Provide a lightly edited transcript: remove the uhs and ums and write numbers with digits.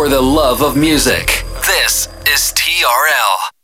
for the love of music. This is TRL.